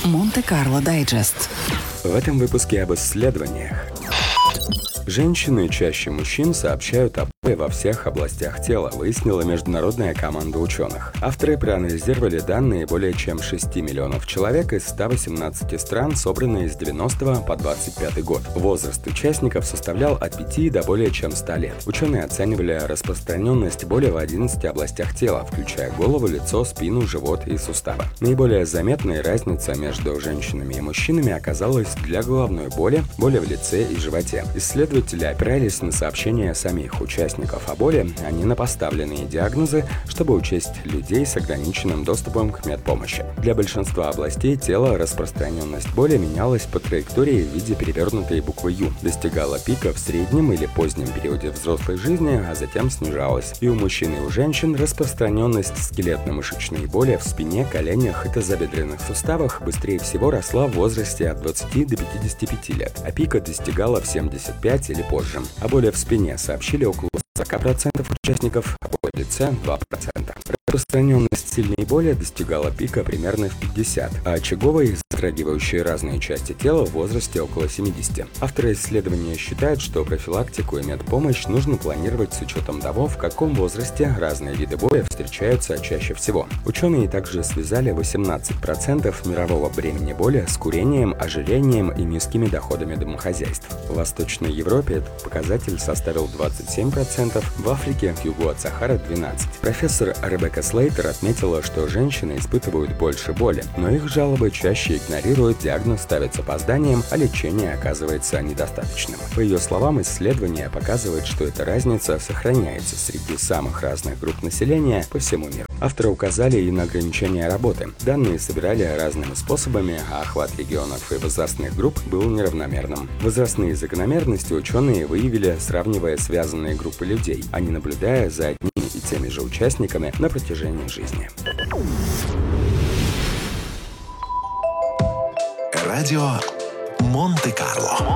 Монте-Карло Дайджест. В этом выпуске об исследованиях. Женщины чаще мужчин сообщают о боли во всех областях тела, выяснила международная команда ученых. Авторы проанализировали данные более чем 6 миллионов человек из 118 стран, собранные с 90 по 25 год. Возраст участников составлял от 5 до более чем 100 лет. Ученые оценивали распространенность боли в 11 областях тела, включая голову, лицо, спину, живот и суставы. Наиболее заметной разница между женщинами и мужчинами оказалась для головной боли в лице и животе. Исследователи опирались на сообщения самих участников о боли, а не на поставленные диагнозы, чтобы учесть людей с ограниченным доступом к медпомощи. Для большинства областей тела распространенность боли менялась по траектории в виде перевернутой буквы «Ю», достигала пика в среднем или позднем периоде взрослой жизни, а затем снижалась. И у мужчин, и у женщин распространенность скелетно-мышечной боли в спине, коленях и тазобедренных суставах быстрее всего росла в возрасте от 20 до 55 лет, а пика достигала в 75 или позже. О боли в спине сообщили около 40% участников, а боли в лице 2%. Распространенность сильной боли достигала пика примерно в 50, а очаговой, затрагивающей разные части тела, в возрасте около 70. Авторы исследования считают, что профилактику и медпомощь нужно планировать с учетом того, в каком возрасте разные виды боли встречаются чаще всего. Ученые также связали 18% мирового бремени боли с курением, ожирением и низкими доходами домохозяйств. В Восточной Европе этот показатель составил 27%, в Африке к югу от Сахары 12%. Профессор Ребекка Слейтер отметила, что женщины испытывают больше боли, но их жалобы чаще игнорируют, диагноз ставят с опозданием, а лечение оказывается недостаточным. По ее словам, исследование показывает, что эта разница сохраняется среди самых разных групп населения по всему миру. Авторы указали и на ограничения работы. Данные собирали разными способами, а охват регионов и возрастных групп был неравномерным. Возрастные закономерности ученые выявили, сравнивая связанные группы людей, а не наблюдая за одними и теми же участниками на протяжении жизни. Радио Монте-Карло.